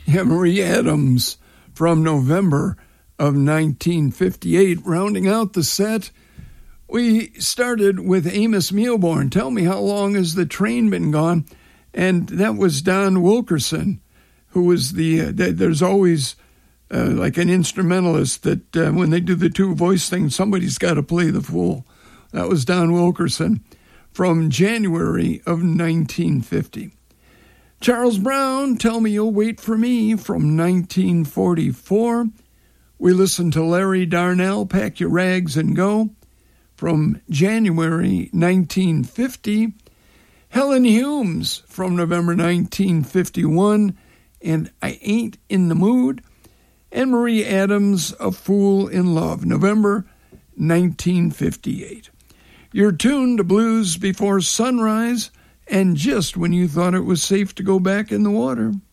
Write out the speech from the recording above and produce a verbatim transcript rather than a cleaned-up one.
Yeah, Marie Adams from November of nineteen fifty-eight. Rounding out the set, we started with Amos Mealborn. Tell me, how long has the train been gone? And that was Don Wilkerson, who was the, uh, there's always uh, like an instrumentalist that uh, when they do the two voice thing, somebody's got to play the fool. That was Don Wilkerson from January of nineteen fifty. Charles Brown, Tell Me You'll Wait for Me from nineteen forty-four. We listened to Larry Darnell, Pack Your Rags and Go from January nineteen fifty. Helen Humes from November nineteen fifty-one, and I Ain't in the Mood. And Marie Adams, A Fool in Love, November nineteen fifty-eight. You're tuned to Blues Before Sunrise, and just when you thought it was safe to go back in the water.